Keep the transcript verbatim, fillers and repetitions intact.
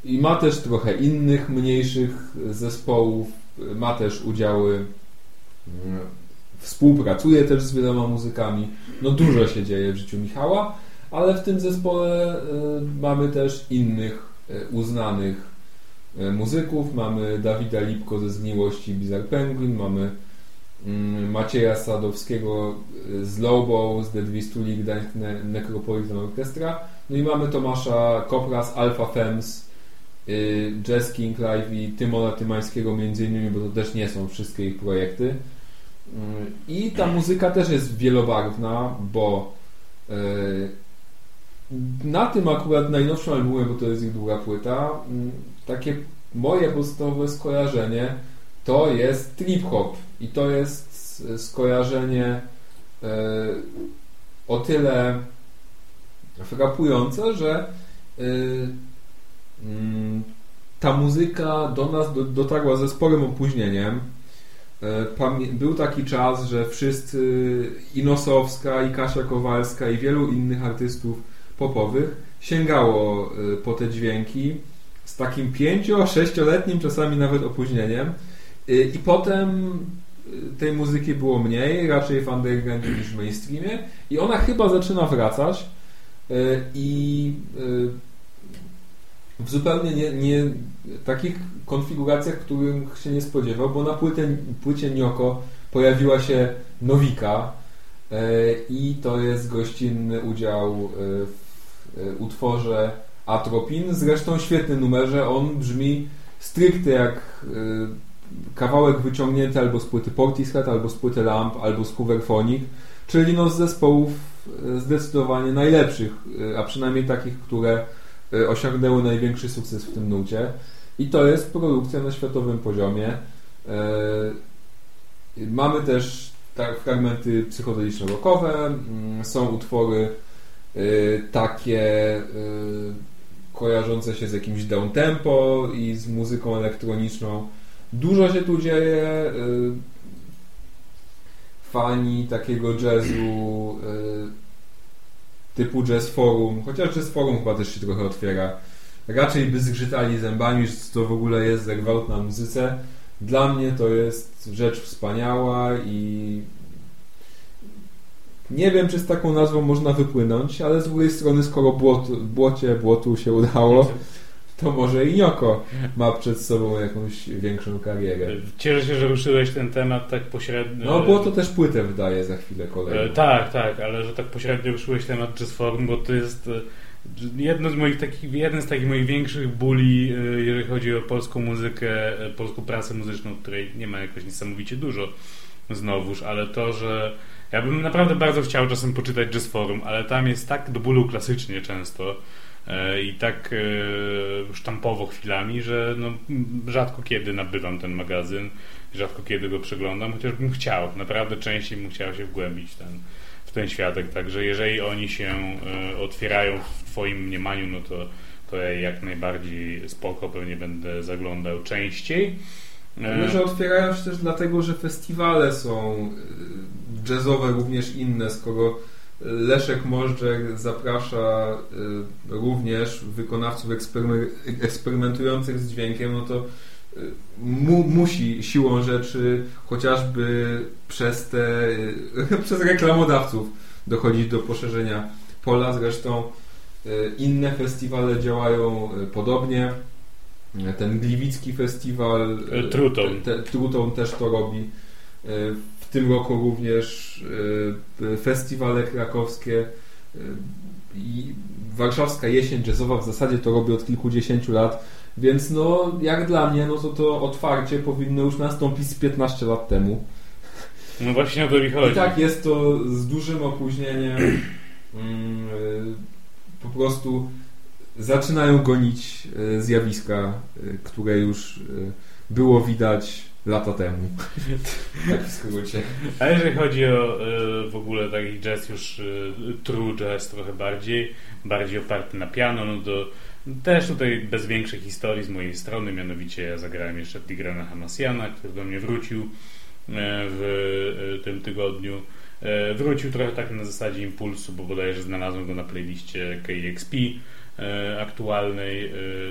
i ma też trochę innych, mniejszych zespołów, ma też udziały, współpracuje też z wieloma muzykami. No dużo się dzieje w życiu Michała, ale w tym zespole mamy też innych uznanych muzyków. Mamy Dawida Lipko ze Zgniłości Bizarre Penguin, mamy Macieja Sadowskiego z Lobo, z Deadwistuli, Gdańsk Necropolitan Orchestra. No i mamy Tomasza Kopra z Alpha Femmes, Jazz King Live i Tymona Tymańskiego między innymi, bo to też nie są wszystkie ich projekty. I ta muzyka też jest wielobarwna, bo na tym akurat najnowszym albumie, bo to jest ich druga płyta, takie moje podstawowe skojarzenie to jest trip-hop i to jest skojarzenie o tyle frapujące, że ta muzyka do nas dotarła ze sporym opóźnieniem. Był taki czas, że wszyscy i Nosowska, i Kasia Kowalska, i wielu innych artystów popowych sięgało po te dźwięki z takim pięcio-sześcioletnim czasami nawet opóźnieniem i potem tej muzyki było mniej, raczej w undergroundzie niż w mainstreamie i ona chyba zaczyna wracać i w zupełnie nie, nie takich konfiguracjach, których się nie spodziewał, bo na płycie, płycie Nioko pojawiła się Nowika i to jest gościnny udział w utworze Atropin, zresztą świetny numerze, on brzmi stricte jak kawałek wyciągnięty albo z płyty Portishead, albo z płyty Lamp, albo z Hooverphonic, czyli no z zespołów zdecydowanie najlepszych, a przynajmniej takich, które osiągnęły największy sukces w tym nucie i to jest produkcja na światowym poziomie. Mamy też tak, fragmenty psychodeliczno-rockowe, są utwory takie kojarzące się z jakimś downtempo i z muzyką elektroniczną. Dużo się tu dzieje. Fani takiego jazzu typu Jazz Forum, chociaż Jazz Forum chyba też się trochę otwiera, raczej by zgrzytali zębami, że to w ogóle jest za gwałt na muzyce. Dla mnie to jest rzecz wspaniała i nie wiem, czy z taką nazwą można wypłynąć, ale z drugiej strony, skoro błot, błocie, błotu się udało, to może i Nioko ma przed sobą jakąś większą karierę. Cieszę się, że ruszyłeś ten temat tak pośrednio. No, Błoto też płytę wydaje za chwilę kolejną. E, tak, tak, ale że tak pośrednio ruszyłeś temat Jazz Forum, bo to jest jedno z moich takich, jeden z takich moich większych bóli, jeżeli chodzi o polską muzykę, polską prasę muzyczną, której nie ma jakoś niesamowicie dużo znowuż, ale to, że ja bym naprawdę bardzo chciał czasem poczytać Jazz Forum, ale tam jest tak do bólu klasycznie często i tak sztampowo chwilami, że no, rzadko kiedy nabywam ten magazyn, rzadko kiedy go przeglądam, chociaż bym chciał, naprawdę częściej bym chciał się wgłębić ten, w ten światek, także jeżeli oni się otwierają w twoim mniemaniu, no to, to ja jak najbardziej spoko pewnie będę zaglądał częściej. Myślę, że otwierają się też dlatego, że festiwale są jazzowe również inne, skoro Leszek Możdżer zaprasza również wykonawców eksperymentujących z dźwiękiem, no to mu, musi siłą rzeczy chociażby przez te przez reklamodawców dochodzić do poszerzenia pola. Zresztą inne festiwale działają podobnie. Ten Gliwicki Festiwal Truton. Te, te, Truton też to robi. W tym roku również festiwale krakowskie i warszawska jesień jazzowa w zasadzie to robi od kilkudziesięciu lat, więc no jak dla mnie, no to to otwarcie powinno już nastąpić z piętnaście lat temu. No właśnie o to mi chodzi. I tak jest to z dużym opóźnieniem. Po prostu zaczynają gonić zjawiska, które już było widać lata temu. Tak w skrócie. A jeżeli chodzi o w ogóle taki jazz już true jazz trochę bardziej, bardziej oparty na piano, no to też tutaj bez większej historii z mojej strony, mianowicie ja zagrałem jeszcze Tigrana Hamasjana, który do mnie wrócił w tym tygodniu. Wrócił trochę tak na zasadzie impulsu, bo bodajże znalazłem go na playliście K X P aktualnej